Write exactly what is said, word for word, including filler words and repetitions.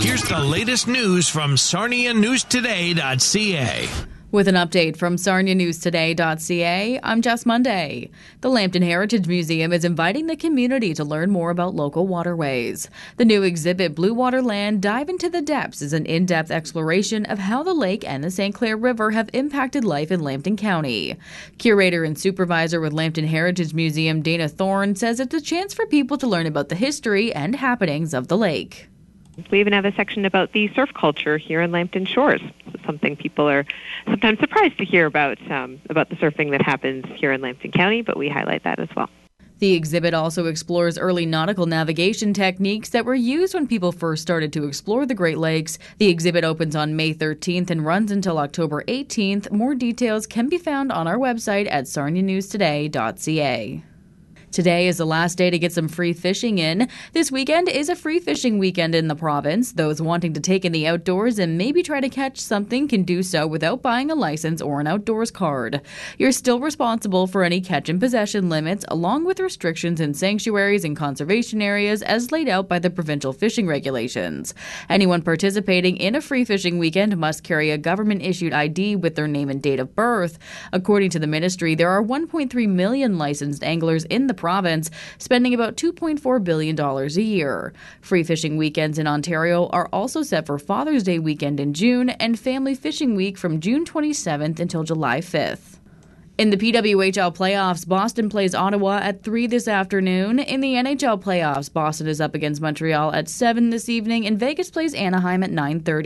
here's the latest news from Sarnia News Today dot C A. With an update from Sarnia News Today dot C A, I'm Jess Monday. The Lambton Heritage Museum is inviting the community to learn more about local waterways. The new exhibit, Blue Water Land Dive into the Depths, is an in-depth exploration of how the lake and the Saint Clair River have impacted life in Lambton County. Curator and supervisor with Lambton Heritage Museum, Dana Thorne, says it's a chance for people to learn about the history and happenings of the lake. We even have a section about the surf culture here in Lambton Shores. It's something people are sometimes surprised to hear about, um, about the surfing that happens here in Lambton County, but we highlight that as well. The exhibit also explores early nautical navigation techniques that were used when people first started to explore the Great Lakes. The exhibit opens on May thirteenth and runs until October eighteenth. More details can be found on our website at Sarnia News Today dot C A. Today is the last day to get some free fishing in. This weekend is a free fishing weekend in the province. Those wanting to take in the outdoors and maybe try to catch something can do so without buying a license or an outdoors card. You're still responsible for any catch and possession limits, along with restrictions in sanctuaries and conservation areas as laid out by the provincial fishing regulations. Anyone participating in a free fishing weekend must carry a government-issued I D with their name and date of birth. According to the ministry, there are one point three million licensed anglers in the province, spending about two point four billion dollars a year. Free fishing weekends in Ontario are also set for Father's Day weekend in June and Family Fishing Week from June twenty-seventh until July fifth. In the P W H L playoffs, Boston plays Ottawa at three this afternoon. In the N H L playoffs, Boston is up against Montreal at seven this evening, and Vegas plays Anaheim at nine thirty.